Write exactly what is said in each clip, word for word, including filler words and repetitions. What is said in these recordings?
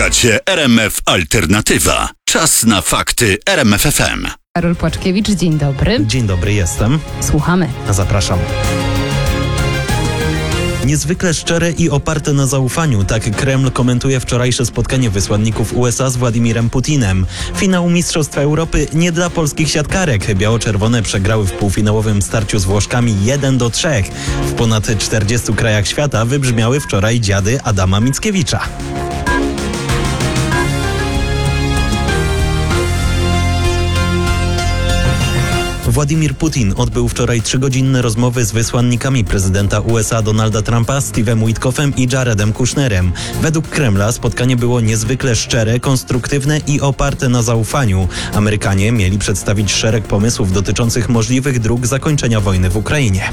Słuchacie R M F Alternatywa. Czas na fakty R M F F M. Karol Płaczkiewicz, dzień dobry. Dzień dobry, jestem. Słuchamy. Zapraszam. Niezwykle szczere i oparte na zaufaniu, tak Kreml komentuje wczorajsze spotkanie wysłanników U S A z Władimirem Putinem. Finał Mistrzostw Europy nie dla polskich siatkarek. Biało-czerwone przegrały w półfinałowym starciu z Włoszkami jeden do trzech. W ponad czterdziestu krajach świata wybrzmiały wczoraj dziady Adama Mickiewicza. Władimir Putin odbył wczoraj trzygodzinne rozmowy z wysłannikami prezydenta U S A Donalda Trumpa, Steve'em Witkoffem i Jaredem Kushnerem. Według Kremla spotkanie było niezwykle szczere, konstruktywne i oparte na zaufaniu. Amerykanie mieli przedstawić szereg pomysłów dotyczących możliwych dróg zakończenia wojny w Ukrainie.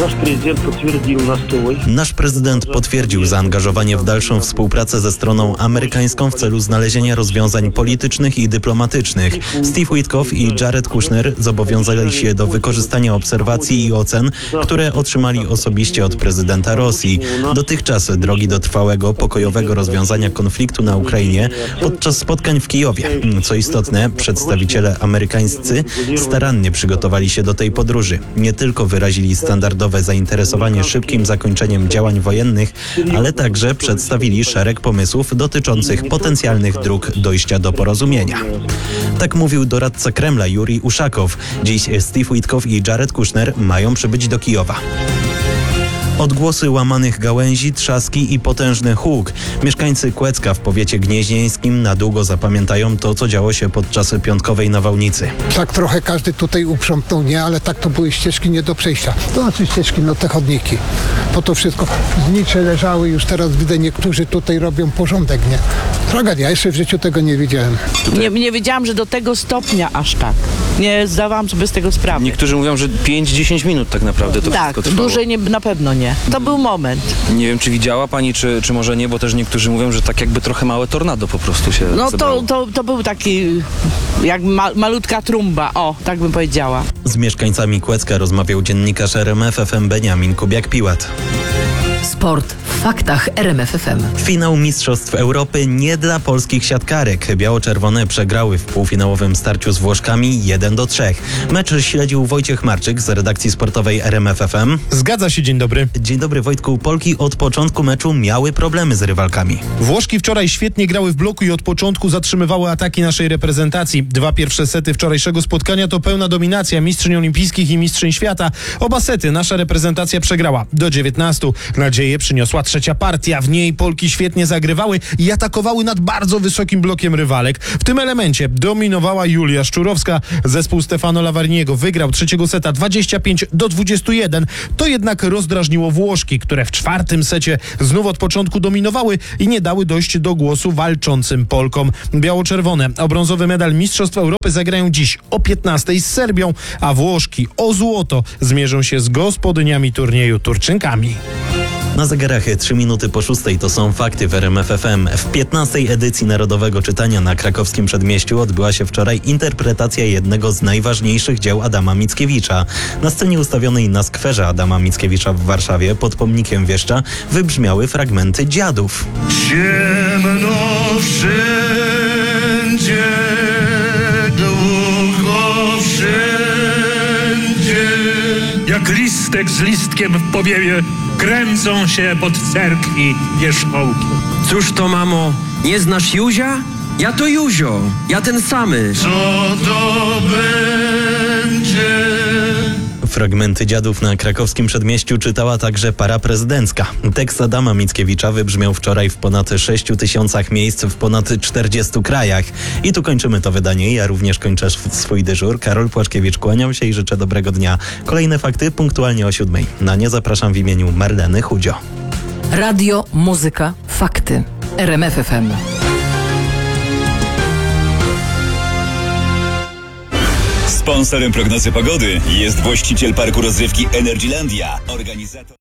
Nasz prezydent potwierdził zaangażowanie w dalszą współpracę ze stroną amerykańską w celu znalezienia rozwiązań politycznych i dyplomatycznych. Steve Witkoff i Jared Kushner zobowiązali się do wykorzystania obserwacji i ocen, które otrzymali osobiście od prezydenta Rosji. Dotychczas drogi do trwałego, pokojowego rozwiązania konfliktu na Ukrainie podczas spotkań w Kijowie. Co istotne, przedstawiciele amerykańscy starannie przygotowali się do tej podróży. Nie tylko wyrazili standardowe zainteresowanie szybkim zakończeniem działań wojennych, ale także przedstawili szereg pomysłów dotyczących potencjalnych dróg dojścia do porozumienia. Tak mówił doradca Kremla Jurij Uszakow. Dziś Steve Witkoff i Jared Kushner mają przybyć do Kijowa. Odgłosy łamanych gałęzi, trzaski i potężny huk. Mieszkańcy Kłecka w powiecie gnieźnieńskim na długo zapamiętają to, co działo się podczas piątkowej nawałnicy. Tak trochę każdy tutaj uprzątnął, nie, ale tak to były ścieżki nie do przejścia. To znaczy ścieżki, no te chodniki. Po to wszystko znicze leżały, już teraz widzę, niektórzy tutaj robią porządek, nie. Tragedia, jeszcze w życiu tego nie widziałem. Nie, nie wiedziałam, że do tego stopnia aż tak. Nie zdawałam sobie z tego sprawy. Niektórzy mówią, że pięć do dziesięciu minut tak naprawdę to tak, wszystko trwało. dłużej nie, na pewno nie. To był moment. Nie wiem, czy widziała pani, czy, czy może nie, bo też niektórzy mówią, że tak jakby trochę małe tornado po prostu się No zebrało. to, to, to był taki, jak ma, malutka trumba, o, tak bym powiedziała. Z mieszkańcami Kłecka rozmawiał dziennikarz R M F F M Beniamin Kubiak-Piłat. Sport w faktach R M F F M. Finał Mistrzostw Europy nie dla polskich siatkarek. Biało-czerwone przegrały w półfinałowym starciu z Włoszkami jeden do trzech. Mecz śledził Wojciech Marczyk z redakcji sportowej R M F F M. Zgadza się, dzień dobry. Dzień dobry, Wojtku. Polki od początku meczu miały problemy z rywalkami. Włoszki wczoraj świetnie grały w bloku i od początku zatrzymywały ataki naszej reprezentacji. Dwa pierwsze sety wczorajszego spotkania to pełna dominacja mistrzyń olimpijskich i mistrzyń świata. Oba sety nasza reprezentacja przegrała do dziewiętnastu. Nadzieję przyniosła trzecia partia. W niej Polki świetnie zagrywały i atakowały nad bardzo wysokim blokiem rywalek. W tym elemencie dominowała Julia Szczurowska. Zespół Stefano Lavarniego wygrał trzeciego seta dwadzieścia pięć do dwudziestu jeden. To jednak rozdrażniło Włoszki, które w czwartym secie znów od początku dominowały i nie dały dojść do głosu walczącym Polkom. Biało-czerwone o brązowy medal Mistrzostw Europy zagrają dziś o piętnastej z Serbią, a Włoszki o złoto zmierzą się z gospodyniami turnieju Turczynkami. Na zegarach trzy minuty po szóstej to są fakty w R M F F M. W piętnastej edycji Narodowego Czytania na krakowskim Przedmieściu odbyła się wczoraj interpretacja jednego z najważniejszych dzieł Adama Mickiewicza. Na scenie ustawionej na skwerze Adama Mickiewicza w Warszawie pod pomnikiem Wieszcza wybrzmiały fragmenty dziadów. Ciemno wszędzie, długo wszędzie, jak listek z listkiem w powiewie, kręcą się pod cerkwi wierzchołki. Cóż to, mamo, nie znasz Józia? Ja to Józio, ja ten samy. Co to będzie? Fragmenty dziadów na krakowskim Przedmieściu czytała także para prezydencka. Tekst Adama Mickiewicza wybrzmiał wczoraj w ponad sześciu tysiącach miejsc w ponad czterdziestu krajach. I tu kończymy to wydanie. Ja również kończę swój dyżur. Karol Płaczkiewicz, kłaniam się i życzę dobrego dnia. Kolejne fakty punktualnie o siódmej. Na nie zapraszam w imieniu Marleny Chudzio. Radio, muzyka, fakty. R M F F M. Sponsorem prognozy pogody jest właściciel parku rozrywki Energylandia. Organizator